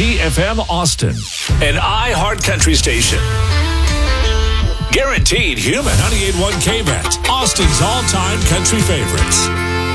WNT FM Austin, an iHeart Country station. Guaranteed human. 98.1 KVET, Austin's all-time country favorites.